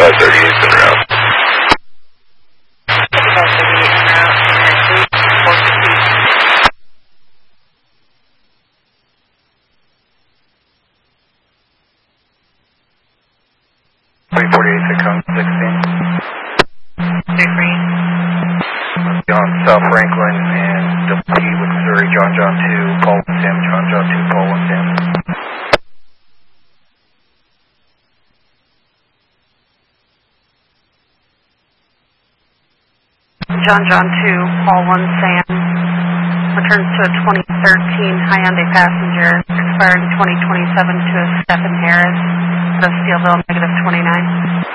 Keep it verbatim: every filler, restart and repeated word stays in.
fifty-five thirty-eight en route. fifty-five thirty-eight en route, and four fifty. three forty-eight, six sixteen. three three. On South Franklin and W P with Missouri, John John two, call one Sam, John John two, call one Sam. John John two, call one Sam. Returns to a twenty thirteen Hyundai Passenger, expired in twenty twenty-seven to a Stephen Harris, out of Steelville, negative twenty-nine.